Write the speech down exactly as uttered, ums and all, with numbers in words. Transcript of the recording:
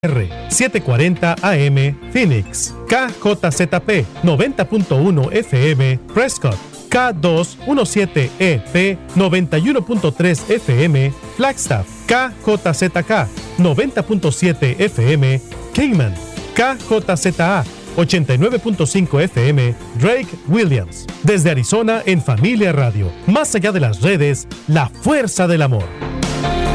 setecientos cuarenta A M Phoenix, K J Z P noventa punto uno F M Prescott, K doscientos diecisiete E P noventa y uno punto tres F M Flagstaff, K J Z K noventa punto siete F M Kingman, K J Z A ochenta y nueve punto cinco F M Drake Williams. Desde Arizona en Familia Radio, más allá de las redes, la fuerza del amor.